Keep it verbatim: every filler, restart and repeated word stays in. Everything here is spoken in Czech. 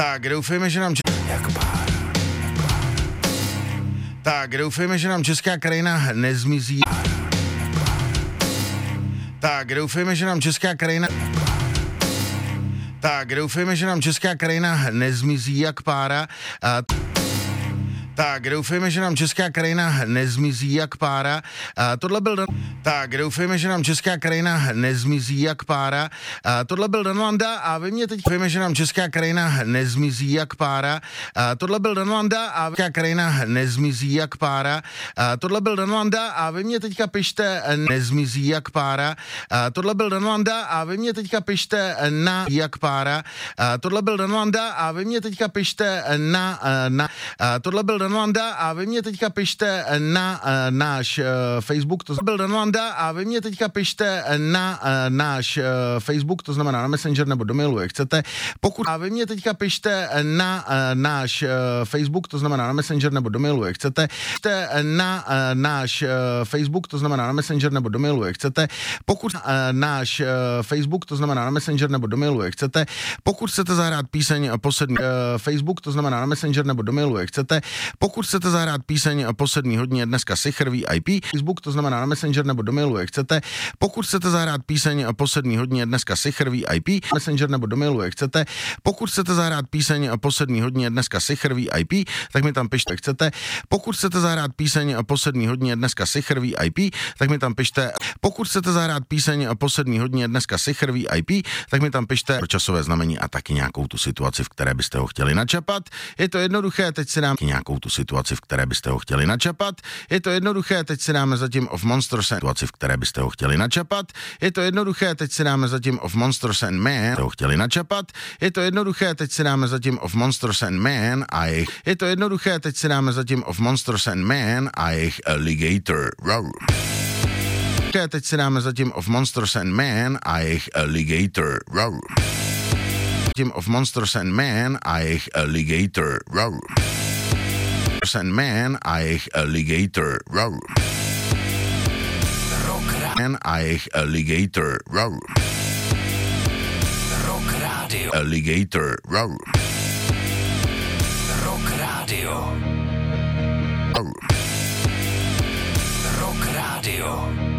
Tak doufejme, že nám... Jak pár. Tak doufejme, že nám česká krajina nezmizí. Tak doufejme, že nám česká krajina... Tak doufejme, že nám česká krajina nezmizí jak pára. A... Tak doufejme, že nám česká krajina nezmizí jak pára. A tohle byl Dan... Tak doufejme, že nám česká krajina nezmizí jak pára. A tohle byl Dan Landa a vy mě teď doufejme, že nám česká krajina nezmizí jak pára. A tohle byl Dan Landa a česká krajina nezmizí jak pára. A tohle byl Dan Landa a vy mě teďka pište nezmizí jak pára. A tohle byl Dan Landa a vy mě teďka pište na jak pára. A tohle byl Dan Landa a vy mě teďka pište na na a tohle byl Dan Landa a vy mě teďka pište na uh, náš uh, Facebook, to byl Dan Landa a vy mě teďka pište na uh, náš uh, Facebook, to znamená na Messenger nebo do mailu, jak chcete. Pokud a vy mě teďka pište na uh, náš uh, Facebook, to znamená na Messenger nebo do mailu, jak chcete. Pište na uh, náš uh, Facebook, to znamená na Messenger nebo do mailu, jak chcete. Pokud uh, náš uh, Facebook, to znamená na Messenger nebo do mailu, jak chcete. Pokud chcete zahrát píseň po sedmi uh, Facebook, to znamená na Messenger nebo do mailu, jak chcete. Pokud chcete zahrát píseň po sedmý hodině dneska Sicher V I P, Facebook, to znamená na Messenger nebo do mailu, jak chcete. Pokud chcete zahrát píseň po sedmý hodině dneska Sicher V I P, Messenger nebo do mailu, jak chcete. Pokud chcete zahrát píseň po sedmý hodině dneska Sicher V I P, tak mi tam pište, jak chcete. Pokud chcete zahrát píseň po sedmý hodině dneska Sicher V I P, tak mi tam pište. Pokud chcete zahrát píseň po sedmý hodině dneska Sicher V I P, tak mi tam pište pro časové znamení a taky nějakou tu situaci, v které byste ho chtěli načapat. Je to jednoduché, teď si dám nějakou tu situaci, v které byste ho chtěli načapat. Je to jednoduché, teď si dáme zatím of Monsters and situaci, v které byste ho chtěli načapat. Je to jednoduché, teď si dáme zatím of Monsters and Man, ho chtěli načapat. Je to jednoduché, teď si dáme zatím of Monsters and Man a jejich. Je to jednoduché, teď si dáme zatím of Monsters and Man a jejich Alligator. Teď si dáme zatím of Monsters and Man a jejich Alligator. Zatím of Monsters and Man a jejich Alligator. And Man a jejich Alligator. Man a jejich Alligator. Rock Radio. Alligator. Rock Radio. Rock Radio.